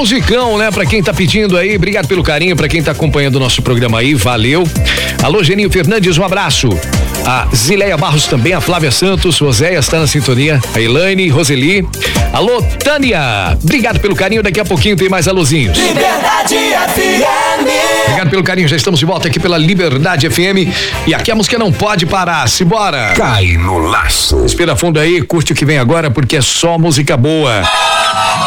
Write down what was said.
musicão, né? Pra quem tá pedindo aí, obrigado pelo carinho, pra quem tá acompanhando o nosso programa aí, valeu. Alô, Geninho Fernandes, um abraço. A Zileia Barros também, a Flávia Santos, Oséias está na sintonia, a Elaine, Roseli. Alô, Tânia, obrigado pelo carinho, daqui a pouquinho tem mais alôzinhos. Liberdade FM. Obrigado pelo carinho, já estamos de volta aqui pela Liberdade FM e aqui a música não pode parar, simbora. Cai no laço. Respira fundo aí, curte o que vem agora porque é só música boa.